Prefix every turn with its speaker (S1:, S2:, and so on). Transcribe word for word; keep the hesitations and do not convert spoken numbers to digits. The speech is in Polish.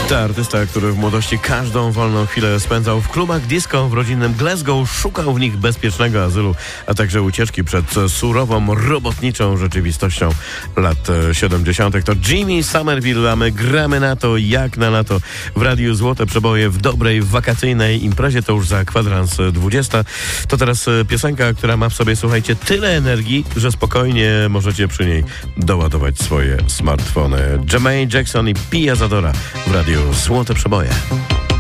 S1: To artysta, który w młodości każdą wolną chwilę spędzał w klubach disco w rodzinnym Glasgow, szukał w nich bezpiecznego azylu, a także ucieczki przed surową, robotniczą rzeczywistością lat siedemdziesiątych. To Jimmy Somerville, a my gramy na to jak na lato w Radiu Złote Przeboje w dobrej, wakacyjnej imprezie. To już za kwadrans dwudziesta. To teraz piosenka, która ma w sobie, słuchajcie, tyle energii, że spokojnie możecie przy niej doładować swoje smartfony. Jermaine Jackson i Pia Zadora w Radiu Złote Przeboje.